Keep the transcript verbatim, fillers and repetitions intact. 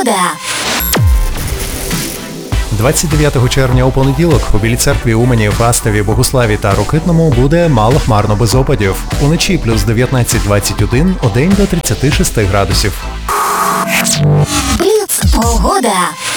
Погода. двадцять дев'ятого червня у понеділок у Білій Церкві, Умані, Фастові, Богуславі та Рокитному буде малохмарно без опадів. Уночі плюс дев'ятнадцять двадцять один, удень до тридцяти шести градусів. Бліц. Погода.